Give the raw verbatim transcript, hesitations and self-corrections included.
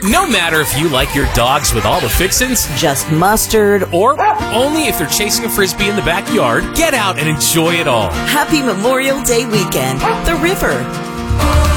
No matter if you like your dogs with all the fixins, just mustard, or only if they're chasing a frisbee in the backyard, get out and enjoy it all. Happy Memorial Day weekend. The River.